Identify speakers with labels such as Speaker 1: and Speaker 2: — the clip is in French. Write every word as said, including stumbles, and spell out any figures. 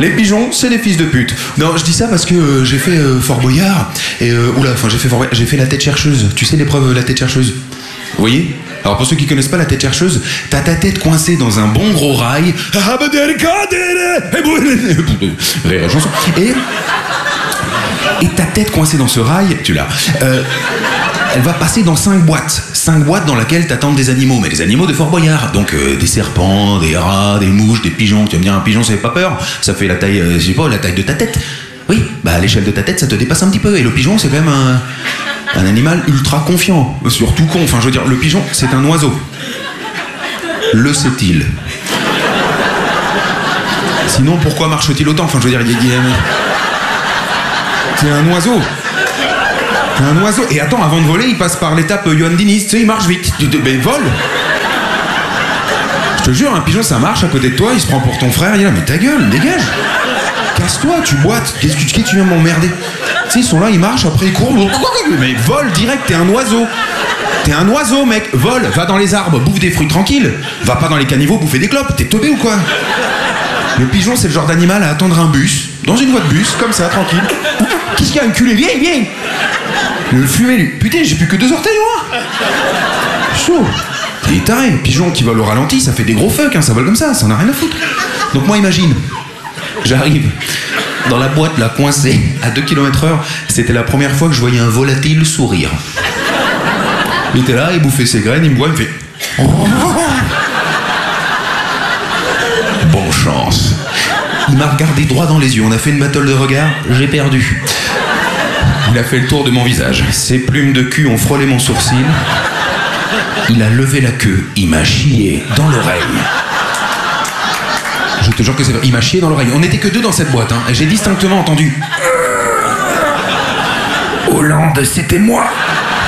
Speaker 1: Les pigeons, c'est des fils de pute. Non, je dis ça parce que euh, j'ai fait euh, Fort Boyard. Et euh, oula, enfin j'ai fait Fort Boyard, j'ai fait la tête chercheuse. Tu sais l'épreuve euh, la tête chercheuse? Vous voyez? Alors pour ceux qui connaissent pas la tête chercheuse, t'as ta tête coincée dans un bon gros rail. Rire, chanson. Et et ta tête coincée dans ce rail, tu l'as. Euh, elle va passer dans cinq boîtes. Cinq boîtes dans lesquelles t'attendent des animaux, mais des animaux de Fort Boyard. Donc euh, des serpents, des rats, des mouches, des pigeons. Tu vas me dire, un pigeon ça fait pas peur? Ça fait la taille, euh, je sais pas, la taille de ta tête. Oui, bah à l'échelle de ta tête, ça te dépasse un petit peu. Et le pigeon, c'est quand même un, un animal ultra confiant. Surtout con, enfin je veux dire, le pigeon, c'est un oiseau. Le sait-il? Sinon, pourquoi marche-t-il autant? Enfin je veux dire, il y a... C'est un oiseau. C'est un oiseau. Et attends, avant de voler, il passe par l'étape Johan Diniz. Tu sais, il marche vite. Mais vole. Je te jure, un pigeon, ça marche à côté de toi, il se prend pour ton frère, il est là, mais ta gueule, dégage. Casse-toi, tu boites. Qu'est-ce que tu, tu viens m'emmerder? Tu sais, ils sont là, ils marchent, après ils courent. Mais vole direct, t'es un oiseau. T'es un oiseau, mec. Vole, va dans les arbres, bouffe des fruits tranquilles. Va pas dans les caniveaux bouffer des clopes. T'es teubé ou quoi? Le pigeon, c'est le genre d'animal à attendre un bus, dans une voie de bus, comme ça, tranquille. Qu'est-ce qu'il y a, enculé? Viens, viens. Le fumet, lui. Putain, j'ai plus que deux orteils, moi. Chaud. Il est taré. Pigeon qui vole au ralenti, ça fait des gros fucks, hein, ça vole comme ça, ça en a rien à foutre. Donc moi, imagine, j'arrive dans la boîte, là, coincée, à deux kilomètres heure. C'était la première fois que je voyais un volatile sourire. Il était là, il bouffait ses graines, il me voit, il me fait... Bonne chance. Il m'a regardé droit dans les yeux, on a fait une battle de regard, j'ai perdu. Il a fait le tour de mon visage. Ses plumes de cul ont frôlé mon sourcil. Il a levé la queue, il m'a chié dans l'oreille. Je te jure que c'est vrai, il m'a chié dans l'oreille. On n'était que deux dans cette boîte, hein, et j'ai distinctement entendu... Hollande, c'était moi.